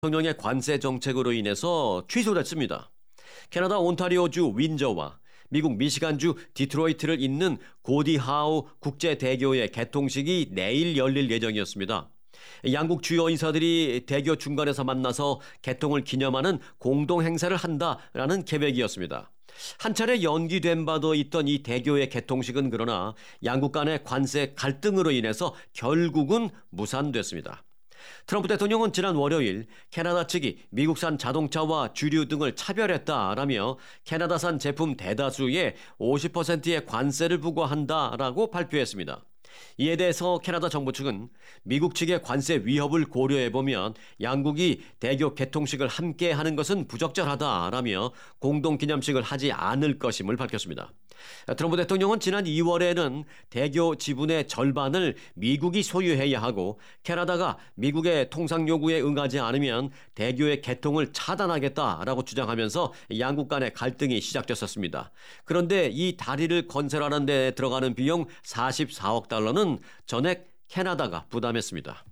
대통령의 관세 정책으로 인해서 취소됐습니다. 캐나다 온타리오주 윈저와 미국 미시간주 디트로이트를 잇는 고디 하우 국제대교의 개통식이 내일 열릴 예정이었습니다. 양국 주요 인사들이 대교 중간에서 만나서 개통을 기념하는 공동 행사를 한다라는 계획이었습니다. 한 차례 연기된 바도 있던 이 대교의 개통식은 그러나 양국 간의 관세 갈등으로 인해서 결국은 무산됐습니다. 트럼프 대통령은 지난 월요일 캐나다 측이 미국산 자동차와 주류 등을 차별했다라며 캐나다산 제품 대다수에 50%의 관세를 부과한다라고 발표했습니다. 이에 대해서 캐나다 정부 측은 미국 측의 관세 위협을 고려해보면 양국이 대교 개통식을 함께 하는 것은 부적절하다라며 공동기념식을 하지 않을 것임을 밝혔습니다. 트럼프 대통령은 지난 2월에는 대교 지분의 절반을 미국이 소유해야 하고 캐나다가 미국의 통상 요구에 응하지 않으면 대교의 개통을 차단하겠다라고 주장하면서 양국 간의 갈등이 시작됐었습니다. 그런데 이 다리를 건설하는 데 들어가는 비용 44억 달러는 전액 캐나다가 부담했습니다.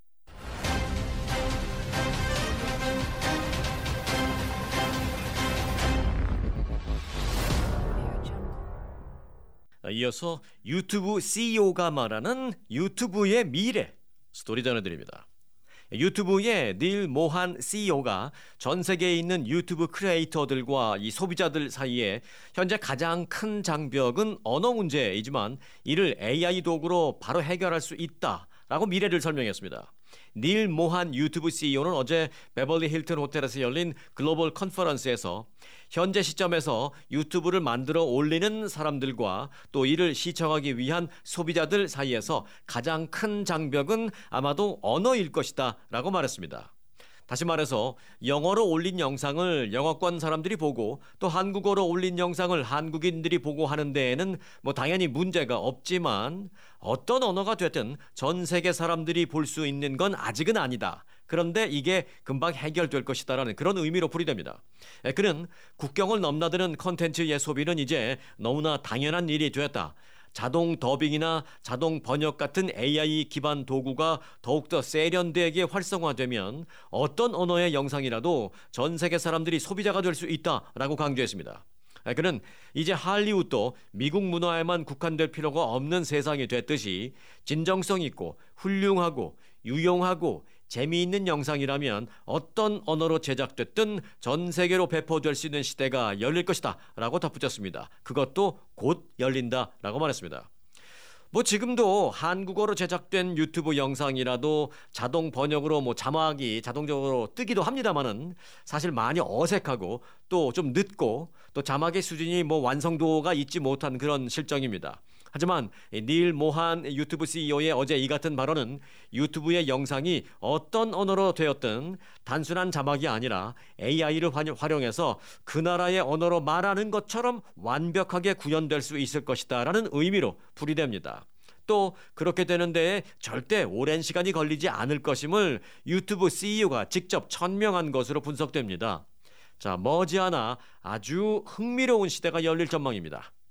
이어서 유튜브 CEO가 말하는 유튜브의 미래 스토리 전해드립니다. 유튜브의 닐 모한 CEO가 전 세계에 있는 유튜브 크리에이터들과 이 소비자들 사이에 현재 가장 큰 장벽은 언어 문제이지만 이를 AI 도구로 바로 해결할 수 있다라고 미래를 설명했습니다. 닐 모한 유튜브 CEO는 어제 베벌리 힐튼 호텔에서 열린 글로벌 컨퍼런스에서 현재 시점에서 유튜브를 만들어 올리는 사람들과 또 이를 시청하기 위한 소비자들 사이에서 가장 큰 장벽은 아마도 언어일 것이다 라고 말했습니다. 다시 말해서 영어로 올린 영상을 영어권 사람들이 보고 또 한국어로 올린 영상을 한국인들이 보고 하는 데에는 당연히 문제가 없지만 어떤 언어가 됐든 전 세계 사람들이 볼 수 있는 건 아직은 아니다. 그런데 이게 금방 해결될 것이다라는 그런 의미로 풀이됩니다. 그는 국경을 넘나드는 콘텐츠의 소비는 이제 너무나 당연한 일이 되었다. 자동 더빙이나 자동 번역 같은 AI 기반 도구가 더욱더 세련되게 활성화되면 어떤 언어의 영상이라도 전 세계 사람들이 소비자가 될 수 있다라고 강조했습니다. 그는 이제 할리우드도 미국 문화에만 국한될 필요가 없는 세상이 됐듯이 진정성 있고 훌륭하고 유용하고 재미있는 영상이라면 어떤 언어로 제작됐든 전 세계로 배포될 수 있는 시대가 열릴 것이다 라고 덧붙였습니다. 그것도 곧 열린다 라고 말했습니다. 지금도 한국어로 제작된 유튜브 영상이라도 자동 번역으로 자막이 자동적으로 뜨기도 합니다만은 사실 많이 어색하고 또 좀 늦고 또 자막의 수준이 완성도가 있지 못한 그런 실정입니다. 하지만 닐 모한 유튜브 CEO의 어제 이 같은 발언은 유튜브의 영상이 어떤 언어로 되었든 단순한 자막이 아니라 AI를 활용해서 그 나라의 언어로 말하는 것처럼 완벽하게 구현될 수 있을 것이다 라는 의미로 풀이됩니다. 또 그렇게 되는 데에 절대 오랜 시간이 걸리지 않을 것임을 유튜브 CEO가 직접 천명한 것으로 분석됩니다. 자, 머지않아 아주 흥미로운 시대가 열릴 전망입니다.